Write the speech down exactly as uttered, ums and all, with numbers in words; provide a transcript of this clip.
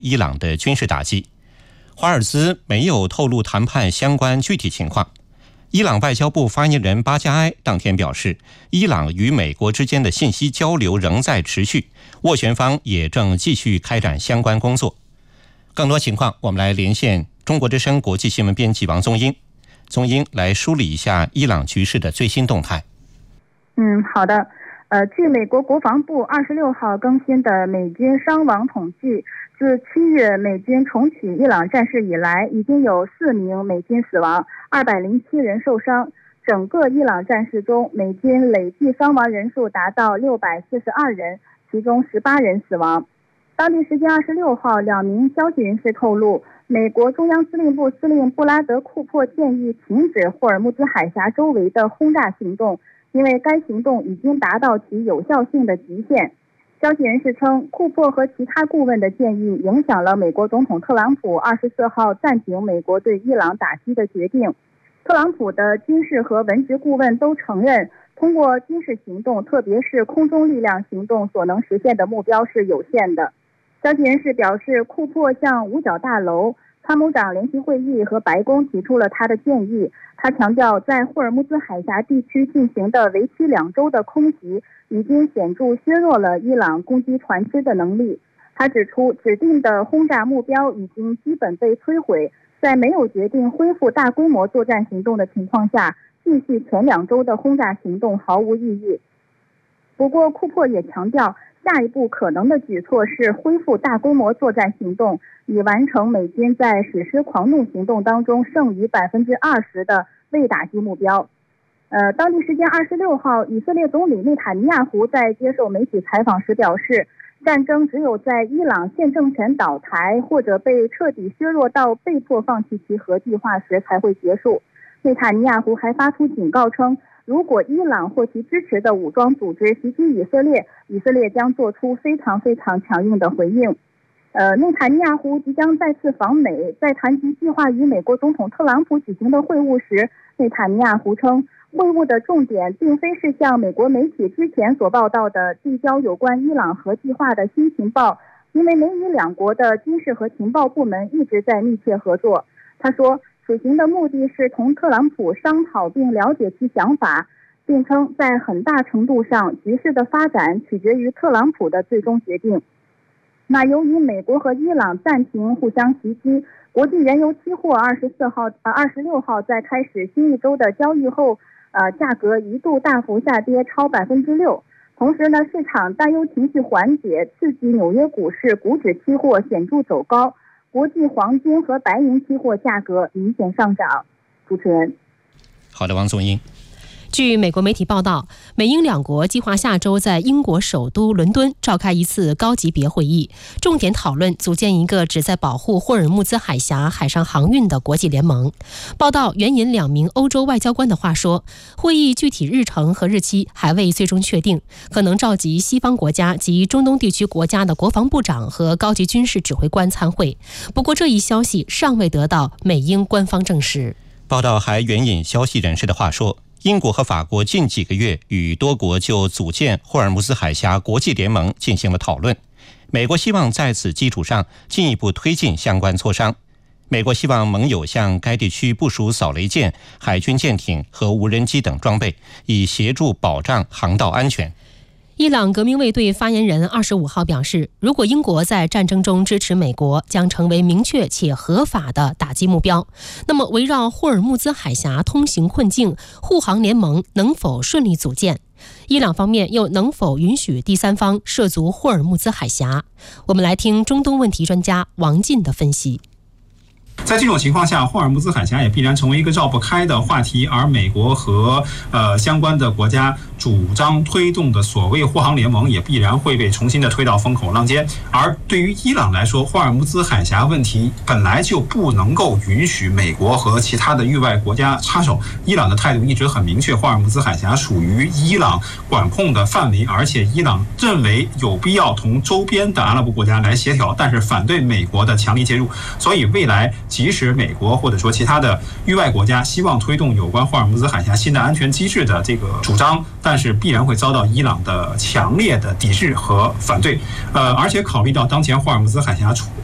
伊朗的军事打击。华尔兹没有透露谈判相关具体情况。伊朗外交部发言人巴加埃当天表示，伊朗与美国之间的信息交流仍在持续，斡旋方也正继续开展相关工作。更多情况，我们来连线中国之声国际新闻编辑王宗英。宗英来梳理一下伊朗局势的最新动态。 嗯，好的。呃，据美国国防部二十六号更新的美军伤亡统计，自七月美军重启伊朗战事以来，已经有四名美军死亡，二百零七人受伤。整个伊朗战事中，美军累计伤亡人数达到六百四十二人，其中十八人死亡。当地时间二十六号，两名消息人士透露，美国中央司令部司令布拉德·库珀建议停止霍尔木兹海峡周围的轰炸行动，因为该行动已经达到其有效性的极限。消息人士称，库珀和其他顾问的建议影响了美国总统特朗普二十四号暂停美国对伊朗打击的决定。特朗普的军事和文职顾问都承认，通过军事行动，特别是空中力量行动所能实现的目标是有限的。消息人士表示，库珀向五角大楼、参谋长联席会议和白宫提出了他的建议。他强调，在霍尔木兹海峡地区进行的为期两周的空袭已经显著削弱了伊朗攻击船只的能力。他指出，指定的轰炸目标已经基本被摧毁，在没有决定恢复大规模作战行动的情况下，继续前两周的轰炸行动毫无意义。不过，库珀也强调，下一步可能的举措是恢复大规模作战行动，以完成美军在实施狂怒行动当中剩余百分之二十的未打击目标。呃，当地时间二十六号，以色列总理内塔尼亚胡在接受媒体采访时表示，战争只有在伊朗现政权倒台或者被彻底削弱到被迫放弃其核计划时才会结束。内塔尼亚胡还发出警告称，如果伊朗或其支持的武装组织袭击以色列，以色列将做出非常非常强硬的回应。呃，内塔尼亚胡即将再次访美，在谈及计划与美国总统特朗普举行的会晤时，内塔尼亚胡称，会晤的重点并非是像美国媒体之前所报道的递交有关伊朗核计划的新情报，因为美以两国的军事和情报部门一直在密切合作。他说，此行的目的是同特朗普商讨并了解其想法，并称在很大程度上，局势的发展取决于特朗普的最终决定。那由于美国和伊朗暂停互相袭击，国际原油期货二十四号、呃二十六号在开始新一周的交易后，呃价格一度大幅下跌超百分之六。同时呢，市场担忧情绪缓解，刺激纽约股市股指期货显著走高，国际黄金和白银期货价格明显上涨。主持人， 好的，王宗英。 据美国媒体报道，美英两国计划下周在英国首都伦敦召开一次高级别会议，重点讨论组建一个旨在保护霍尔木兹海峡海上航运的国际联盟。报道援引两名欧洲外交官的话说，会议具体日程和日期还未最终确定，可能召集西方国家及中东地区国家的国防部长和高级军事指挥官参会。不过，这一消息尚未得到美英官方证实。 报道还援引消息人士的话说，英国和法国近几个月与多国就组建霍尔木兹海峡国际联盟进行了讨论，美国希望在此基础上进一步推进相关磋商。美国希望盟友向该地区部署扫雷舰、海军舰艇和无人机等装备，以协助保障航道安全。 伊朗革命卫队发言人二十五号表示，如果英国在战争中支持美国，将成为明确且合法的打击目标。那么，围绕霍尔木兹海峡通行困境，护航联盟能否顺利组建？伊朗方面又能否允许第三方涉足霍尔木兹海峡？我们来听中东问题专家王进的分析。 在这种情况下，霍尔木兹海峡也必然成为一个绕不开的话题，而美国和呃相关的国家主张推动的所谓护航联盟也必然会被重新的推到风口浪尖。而对于伊朗来说，霍尔木兹海峡问题本来就不能够允许美国和其他的域外国家插手。伊朗的态度一直很明确，霍尔木兹海峡属于伊朗管控的范围，而且伊朗认为有必要同周边的阿拉伯国家来协调，但是反对美国的强力介入。所以未来即使美国或者说其他的域外国家希望推动有关霍尔木兹海峡新的安全机制的这个主张，但是必然会遭到伊朗的强烈的抵制和反对。呃，而且考虑到当前霍尔木兹海峡